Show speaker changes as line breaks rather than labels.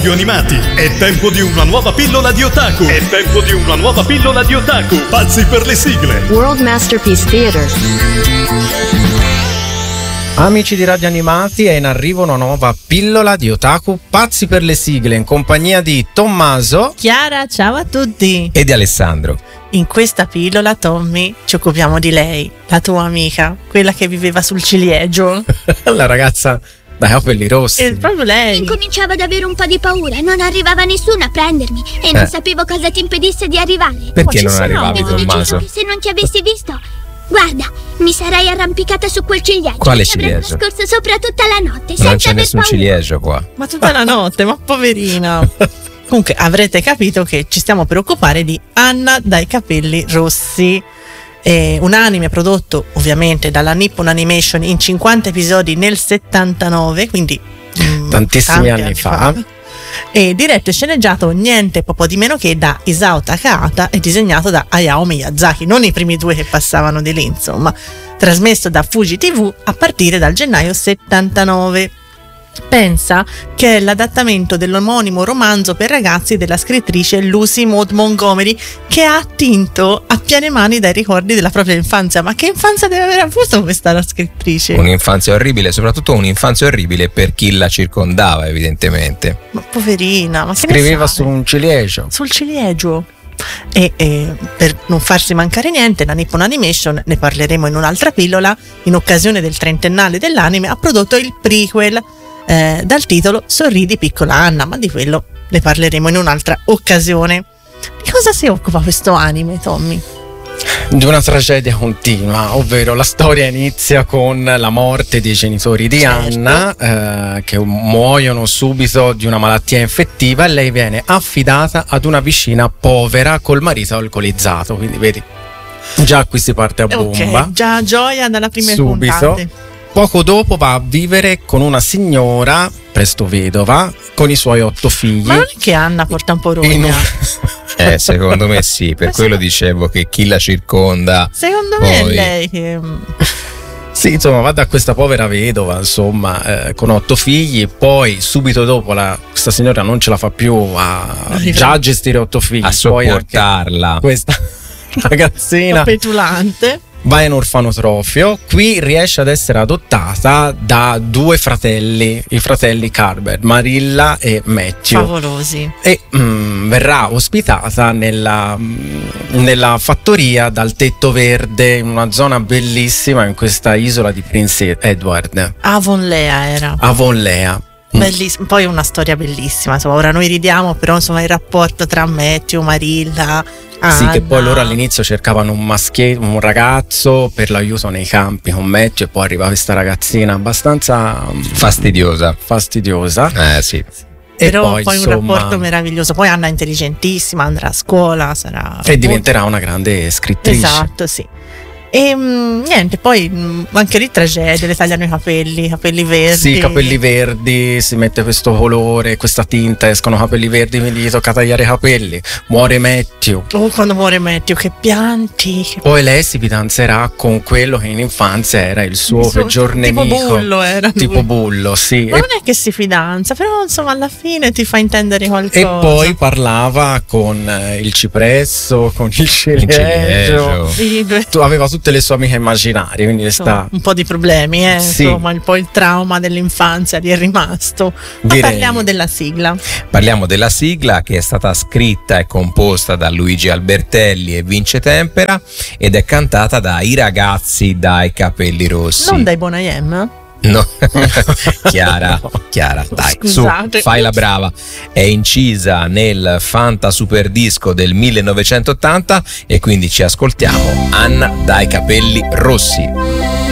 cartoni animati. È tempo di una nuova pillola di otaku. Pazzi per le sigle.
World Masterpiece Theater.
Amici di Radio Animati, è in arrivo una nuova pillola di otaku pazzi per le sigle in compagnia di Tommaso,
Chiara, ciao a tutti.
e di Alessandro.
In questa pillola, Tommy, ci occupiamo di lei, la tua amica, quella che viveva sul ciliegio.
La ragazza dai capelli rossi.
È proprio lei.
Incominciavo ad avere un po' di paura, non arrivava nessuno a prendermi e non sapevo cosa ti impedisse di arrivare.
Perché
Ma
non
ci
arrivavi,
sono-
Tommaso?
Se non ti avessi visto, guarda, mi sarei arrampicata su quel ciliegio.
Quale
e avrei
ciliegio?
trascorso sopra tutta la notte, senza
Non c'è
aver
nessun
paura.
ciliegio qua.
Ma tutta la notte, ma poverina. Comunque avrete capito che ci stiamo per occupare di Anna dai capelli rossi. È un anime prodotto ovviamente dalla Nippon Animation in 50 episodi nel 79, quindi
Tantissimi
tanti
anni fa.
E diretto e sceneggiato niente po' di meno che da Isao Takahata e disegnato da Hayao Miyazaki, non i primi due che passavano di lì, insomma. Trasmesso da Fuji TV a partire dal gennaio 79. Pensa che è l'adattamento dell'omonimo romanzo per ragazzi della scrittrice Lucy Maud Montgomery, che ha attinto a piene mani dai ricordi della propria infanzia. Ma che infanzia deve aver avuto questa scrittrice?
Un'infanzia orribile, soprattutto un'infanzia orribile per chi la circondava, evidentemente.
Ma poverina, ma che ne
Scriveva
sai?
su un ciliegio.
Sul ciliegio. E per non farsi mancare niente, la Nippon Animation, ne parleremo in un'altra pillola, in occasione del trentennale dell'anime ha prodotto il prequel dal titolo Sorridi piccola Anna, ma di quello ne parleremo in un'altra occasione. Di cosa si occupa questo anime, Tommy?
Di una tragedia continua, ovvero la storia inizia con la morte dei genitori di
Certo.
Anna che muoiono subito di una malattia infettiva e lei viene affidata ad una vicina povera col marito alcolizzato, quindi vedi, già qui si parte a bomba.
Ok, già gioia dalla prima
Subito.
puntate.
Poco dopo va a vivere con una signora, presto vedova, con i suoi 8 figli.
Ma non è che Anna porta un po'
in
rogna?
Secondo me sì, per quello dicevo che chi la circonda.
Secondo me
Poi-
è lei che...
Sì, insomma, va da questa povera vedova, insomma, con 8 figli. Poi subito dopo questa signora non ce la fa più già a gestire 8 figli,
a
poi anche
sopportarla.
questa ragazzina
petulante.
va in orfanotrofio. Qui riesce ad essere adottata da 2 fratelli, i fratelli Carver, Marilla e Matthew.
Favolosi.
E verrà ospitata nella fattoria dal tetto verde, in una zona bellissima, in questa isola di Prince Edward,
Avonlea era.
Avonlea.
Bellissimo. Poi una storia bellissima, insomma, ora noi ridiamo, però insomma il rapporto tra Matthew, Marilla, Anna.
Sì, che poi loro all'inizio cercavano un ragazzo per l'aiuto nei campi con Matthew, e poi arriva questa ragazzina abbastanza
Fastidiosa.
Sì.
Però
e
poi un
insomma,
rapporto meraviglioso. Poi Anna è intelligentissima, andrà a scuola, sarà...
e diventerà una grande scrittrice.
Esatto, sì. E niente, poi anche lì tragedia, le tagliano i capelli verdi.
Sì, i capelli verdi, si mette questo colore, questa tinta, escono capelli verdi, quindi gli tocca tagliare i capelli. Muore Matthew.
Oh, quando muore Matthew, che pianti.
Poi lei si fidanzerà con quello che in infanzia era il suo peggior
tipo
nemico.
Bullo era lui.
Tipo Bullo, sì.
Ma non è che si fidanza, però insomma alla fine ti fa intendere qualcosa.
E poi parlava con il cipresso, con il ciliegio.
Sì,
Aveva tutte le sue amiche immaginarie, quindi
insomma, un po' di problemi,
Sì.
insomma, un po' il trauma dell'infanzia gli è rimasto. Ma
Direi.
parliamo della sigla.
Parliamo della sigla, che è stata scritta e composta da Luigi Albertelli e Vince Tempera ed è cantata dai ragazzi dai capelli rossi.
Non dai Bonayem?
No. Chiara, dai,
Scusate.
su, fai la brava. È incisa nel Fanta Super Disco del 1980 e quindi ci ascoltiamo Anna dai capelli rossi.